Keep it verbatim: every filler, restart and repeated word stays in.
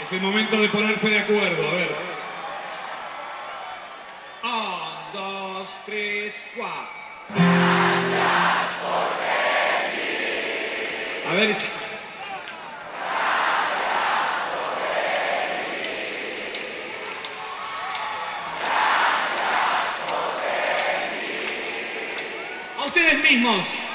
Es el momento de ponerse de acuerdo, a ver. Un, dos, tres, cuatro. Gracias por venir. A ver, si... A ustedes mismos.